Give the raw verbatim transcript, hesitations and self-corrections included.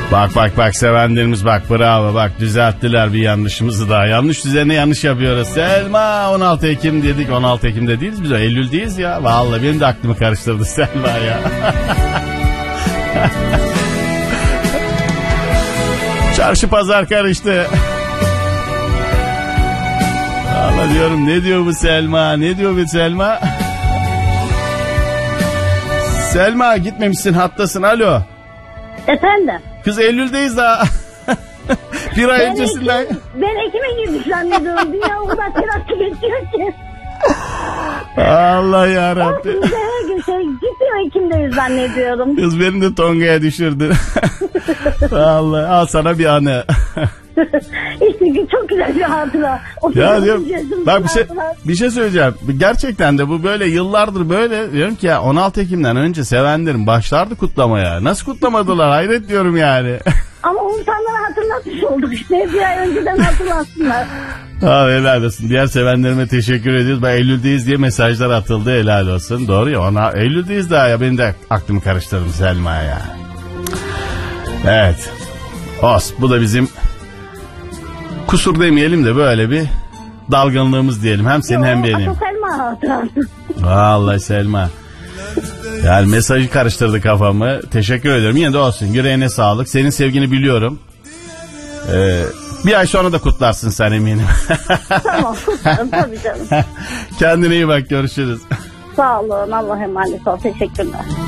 Bak bak bak sevenlerimiz bak bravo bak düzelttiler bir yanlışımızı daha. Yanlış üzerine yanlış yapıyoruz. Selma on altı Ekim dedik, on altı Ekim'de değiliz biz, o Eylül'deyiz ya. Vallahi benim de aklımı karıştırdı Selma ya. Çarşı pazar karıştı. Allah diyorum, ne diyor bu Selma, ne diyor bu Selma? Selma gitmemişsin, hattasın, alo. Efendim? Kız Eylül'deyiz daha. Bir ay ben öncesinden. Ekim, ben Ekim'e girmiş zannediyorum. Dünya o kadar terakki geçiyor ki. Allah yarabbim. Olsun, her gün şey gidiyor, Ekim'deyiz zannediyorum. Kız beni de Tonga'ya düşürdü. Allah, al sana bir anı. İşte çok güzel bir hatıra. O Ya diyorum, bak bir şey, bir şey söyleyeceğim. Gerçekten de bu böyle yıllardır böyle diyorum ki ya, on altı Ekim'den önce sevenlerim başlardı kutlamaya. Nasıl kutlamadılar, hayret diyorum yani. Ama o insanlara hatırlatmış olduk işte. Bir ay önceden hatırlatsınlar. Ha, helal olsun. Diğer sevenlerime teşekkür ediyoruz. Ben Eylül'deyiz diye mesajlar atıldı, helal olsun. Doğru ya, ona Eylül'deyiz daha ya, benim de aklımı karıştırdım Selma ya. Evet. Os, bu da bizim kusur demeyelim de böyle bir dalgınlığımız diyelim. Hem senin Yo, hem benim. Asıl Selma hatırası. Vallahi Selma. Yani mesajı karıştırdı kafamı. Teşekkür ederim. Yine de olsun. Yüreğine sağlık. Senin sevgini biliyorum. Ee, bir ay sonra da kutlarsın sen eminim. Tamam, kutlarım tabii canım. Kendine iyi bak, görüşürüz. Sağ olun, Allah'a emanet ol. Teşekkürler.